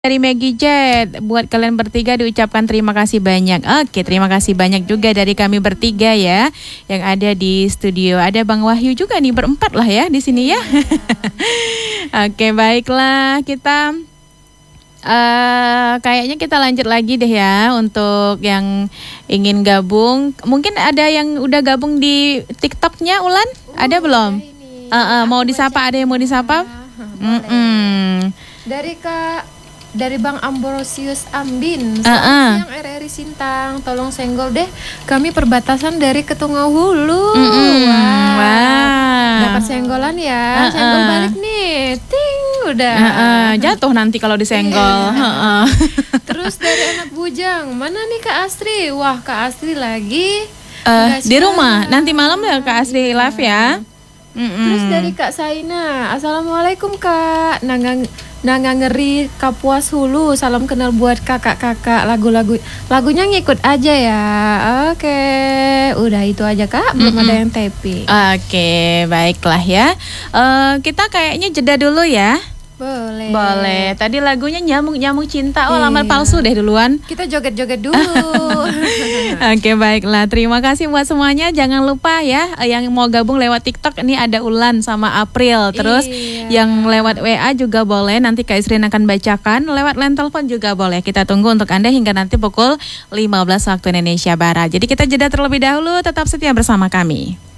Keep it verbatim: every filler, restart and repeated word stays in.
Dari Maggie Jet, buat kalian bertiga diucapkan terima kasih banyak. Oke, terima kasih banyak juga dari kami bertiga ya, yang ada di studio. Ada Bang Wahyu juga nih, berempat lah ya di sini ya. Oke, baiklah, kita uh, kayaknya kita lanjut lagi deh ya untuk yang ingin gabung. Mungkin ada yang udah gabung di TikToknya, Ulan? Uh, ada belum? Uh, uh, mau disapa? Ada yang mau disapa? Mm-mm. Dari Kak Dari Bang Ambrosius Ambin, selamat uh-uh. siang R R I Sintang, tolong senggol deh, kami perbatasan dari Ketungau Hulu. Mm-mm. Wah, wow. Dapat senggolan ya, uh-uh. senggol balik nih, ting, udah. Uh-uh. Jatuh nanti kalau disenggol. uh-uh. Terus dari anak bujang, mana nih Kak Astri? Wah, Kak Astri lagi uh, di rumah, nanti malam ya Kak Astri live ya. Mm-mm. Terus dari Kak Saina, assalamualaikum Kak, Nangang Nangga ngeri Kapuas Hulu, salam kenal buat kakak-kakak, lagu-lagu lagunya ngikut aja ya. Oke, udah itu aja Kak, belum mm-hmm. ada yang tapping. Oke, baiklah ya. Uh, kita kayaknya jeda dulu ya. Boleh. Boleh. Tadi lagunya nyamuk-nyamuk cinta. Oh, iya. Lamar palsu deh duluan. Kita joget-joget dulu. Oke, baiklah. Terima kasih buat semuanya. Jangan lupa ya, yang mau gabung lewat TikTok ini ada Ulan sama April. Terus iya. yang lewat W A juga boleh. Nanti Kak Isrin akan bacakan. Lewat line telepon juga boleh. Kita tunggu untuk Anda hingga nanti pukul lima belas waktu Indonesia Barat. Jadi kita jeda terlebih dahulu. Tetap setia bersama kami.